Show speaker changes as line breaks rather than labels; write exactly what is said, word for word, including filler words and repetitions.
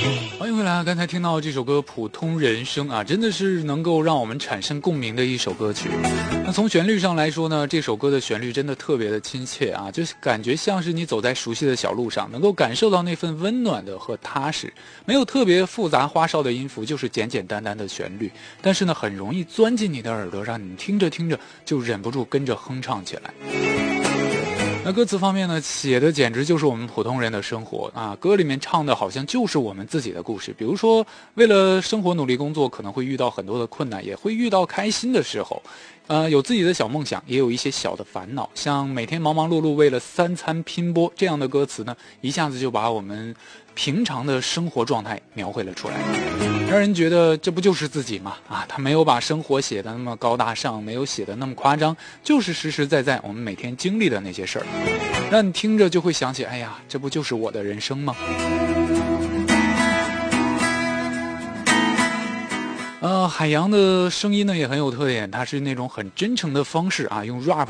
欢迎回来，刚才听到这首歌《普通人生》啊，真的是能够让我们产生共鸣的一首歌曲。那从旋律上来说呢，这首歌的旋律真的特别的亲切啊，就是感觉像是你走在熟悉的小路上，能够感受到那份温暖的和踏实。没有特别复杂花哨的音符，就是简简单单的旋律，但是呢，很容易钻进你的耳朵，让你听着听着就忍不住跟着哼唱起来。那歌词方面呢，写的简直就是我们普通人的生活啊！歌里面唱的好像就是我们自己的故事。比如说，为了生活努力工作，可能会遇到很多的困难，也会遇到开心的时候。呃，有自己的小梦想，也有一些小的烦恼。像每天忙忙碌碌为了三餐拼搏这样的歌词呢，一下子就把我们平常的生活状态描绘了出来，让人觉得这不就是自己吗？啊，他没有把生活写得那么高大上，没有写得那么夸张，就是实实在在我们每天经历的那些事儿，让你听着就会想起，哎呀，这不就是我的人生吗？呃，海洋的声音呢也很有特点，它是那种很真诚的方式啊，用 rap